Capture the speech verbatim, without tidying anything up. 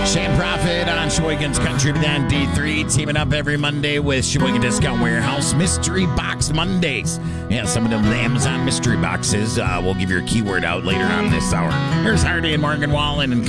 Shane Profit on Sheboygan's Country Band D three, teaming up every Monday with Sheboygan Discount Warehouse Mystery Box Mondays. Yeah, some of them Amazon mystery boxes. Uh, we'll give your keyword out later on this hour. Here's Hardy and Morgan Wallen and